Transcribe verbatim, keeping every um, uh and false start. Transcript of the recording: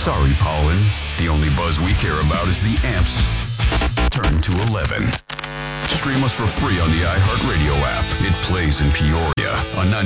Sorry, Pollen. The only buzz we care about is the amps. Turn to eleven. Stream us for free on the iHeartRadio app. It plays in Peoria on